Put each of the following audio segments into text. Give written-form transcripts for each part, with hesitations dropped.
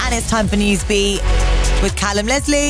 And it's time for Newsbeat with Callum Leslie.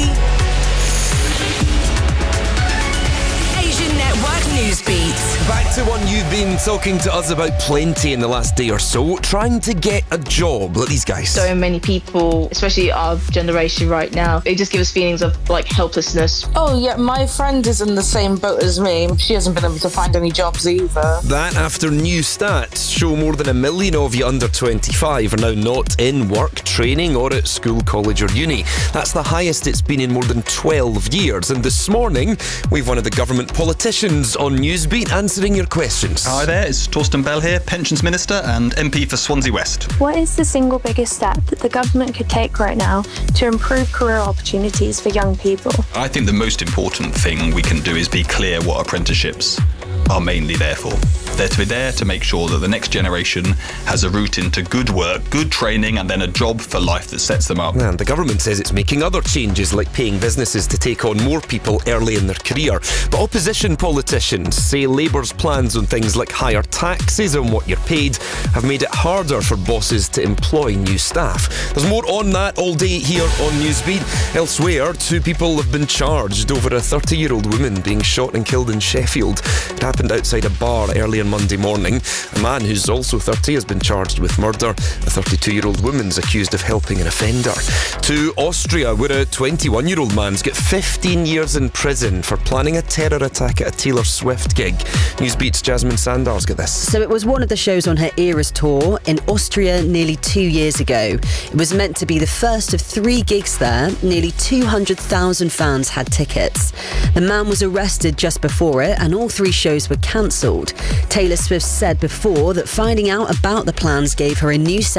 Asian Network Newsbeat. Back to one you've been talking to us about plenty in the last day or so, trying to get a job. Look, these guys. So many people, especially our generation right now, it just gives feelings of like helplessness. Oh yeah, my friend is in the same boat as me. She hasn't been able to find any jobs either. That after new stats show more than 1 million of you under 25 are now not in work, training or at school, college or uni. That's the highest it's been in more than 12 years. And this morning, we've one of the government politicians on Newsbeat answering your questions. Hi there, it's Torsten Bell here, Pensions Minister and MP for Swansea West. What is the single biggest step that the government could take right now to improve career opportunities for young people? I think the most important thing we can do is be clear what apprenticeships are mainly there for. They're to be there to make sure that the next generation has a route into good work, good training and then a job for life that sets them up. And the government says it's making other changes like paying businesses to take on more people early in their career. But opposition politicians say Labour's plans on things like higher taxes on what you're paid have made it harder for bosses to employ new staff. There's more on that all day here on Newsbeat. Elsewhere, 2 people have been charged over a 30-year-old woman being shot and killed in Sheffield. It happened outside a bar early on Monday morning. A man who's also 30 has been charged with murder. A 32-year-old woman's accused of helping an offender. To Austria, where a 21-year-old man's got 15 years in prison for planning a terror attack at a Taylor Swift gig. Newsbeat's Jasmine Sandar's got this. So it was one of the shows on her Eras tour in Austria nearly 2 years ago. It was meant to be the first of 3 gigs there. Nearly 200,000 fans had tickets. The man was arrested just before it and all 3 shows were cancelled. Taylor Swift said before that finding out about the plans gave her a new sense